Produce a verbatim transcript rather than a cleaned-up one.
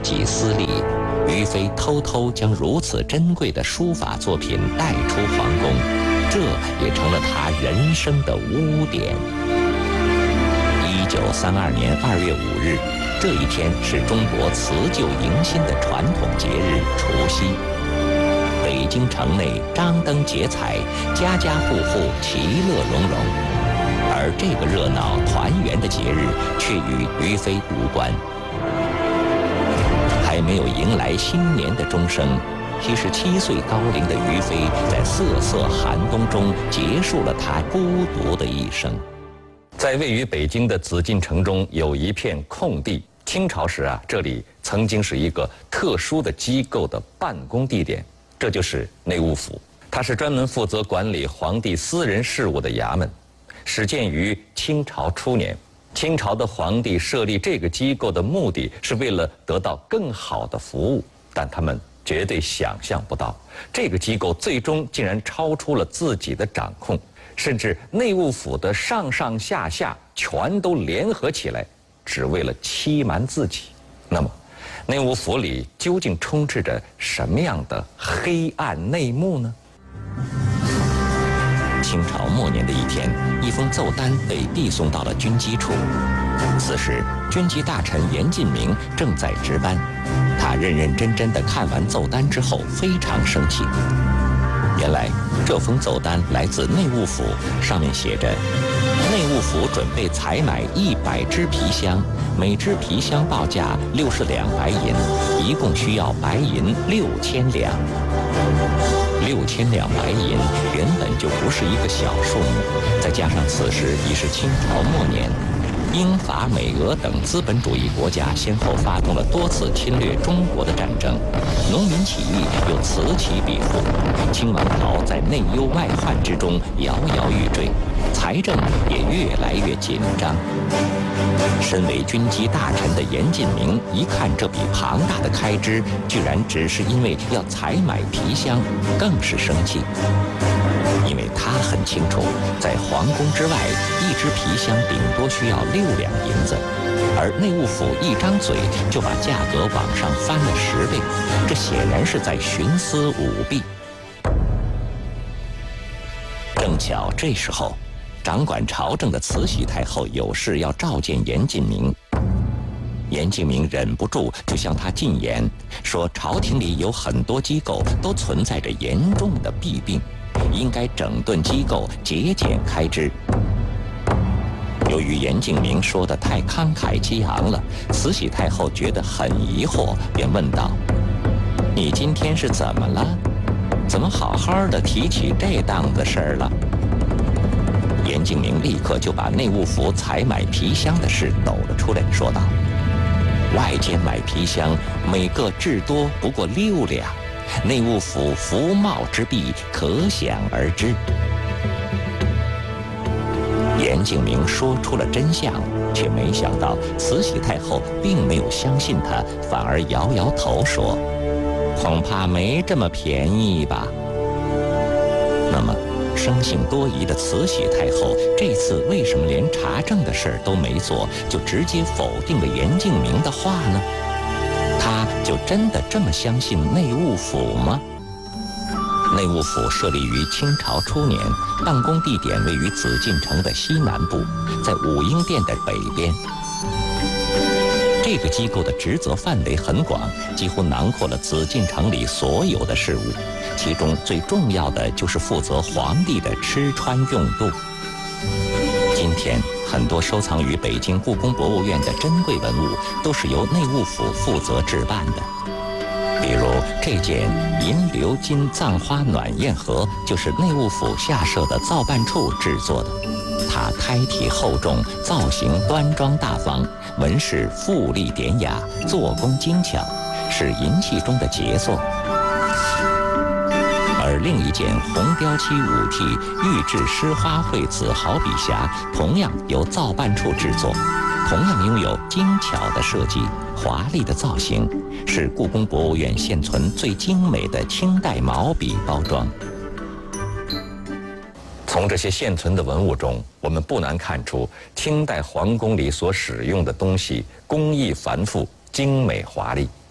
己私利，于妃偷偷将如此珍贵的书法作品带出皇宫，这也成了她人生的污点。一九三二年二月五日，这一天是中国辞旧迎新的传统节日除夕。北京城内张灯结彩，家家户户其乐融融，而这个热闹团圆的节日却与于妃无关。还没有迎来新年的钟声，七十七岁高龄的于妃在瑟瑟寒冬中结束了她孤独的一生。 在位于北京的紫禁城中有一片空地，清朝时啊，这里曾经是一个特殊的机构的办公地点，这就是内务府。它是专门负责管理皇帝私人事务的衙门，始建于清朝初年。清朝的皇帝设立这个机构的目的是为了得到更好的服务，但他们绝对想象不到，这个机构最终竟然超出了自己的掌控，甚至内务府的上上下下全都联合起来，只为了欺瞒自己。那么，内务府里究竟充斥着什么样的黑暗内幕呢？ 清朝末年的一天，一封奏单被递送到了军机处。此时，军机大臣严进明正在值班。他认认真真地看完奏单之后，非常生气。原来，这封奏单来自内务府，上面写着：内务府准备采买一百只皮箱，每只皮箱报价六十两白银，一共需要白银六千两。六千两白银原本就不是一个小数目，再加上此时已是清朝末年，英法美俄等资本主义国家先后发动了多次侵略中国的战争，农民起义又此起彼伏，清王朝在内忧外患之中摇摇欲坠，财政也越来越紧张。身为军机大臣的严进明一看这笔庞大的开支，居然只是因为要采买皮箱，更是生气。因为他很清楚，在皇宫之外，一只皮箱顶多需要六两银子，而内务府一张嘴就把价格往上翻了十倍，这显然是在徇私舞弊。正巧这时候，掌管朝政的慈禧太后有事要召见严进明。严进明忍不住就向他进言，说朝廷里有很多机构都存在着严重的弊病，应该整顿机构，节俭开支。由于严进明说得太慷慨激昂了，慈禧太后觉得很疑惑，便问道：你今天是怎么了？怎么好好的提起这档子事儿了？严进明立刻就把内务府采买皮箱的事抖了出来，说道：外间买皮箱，每个至多不过六两，内务府服贸之弊可想而知。严进明说出了真相，却没想到慈禧太后并没有相信他，反而摇摇头说：恐怕没这么便宜吧。那么生性多疑的慈禧太后这次为什么连查证的事儿都没做，就直接否定了严进明的话呢？他就真的这么相信内务府吗？内务府设立于清朝初年，办公地点位于紫禁城的西南部，在武英殿的北边。这个机构的职责范围很广，几乎囊括了紫禁城里所有的事务，其中最重要的就是负责皇帝的吃穿用度。今天，很多收藏于北京故宫博物院的珍贵文物，都是由内务府负责置办的。比如这件银鎏金葬花暖砚盒，就是内务府下设的造办处制作的。它胎体厚重，造型端庄大方，纹饰富丽典雅，做工精巧，是银器中的杰作。而另一件红雕漆五屉御制诗花卉子毫笔匣，同样由造办处制作，同样拥有精巧的设计、华丽的造型，是故宫博物院现存最精美的清代毛笔包装。 从这些现存的文物中，我们不难看出清代皇宫里所使用的东西工艺繁复、精美华丽。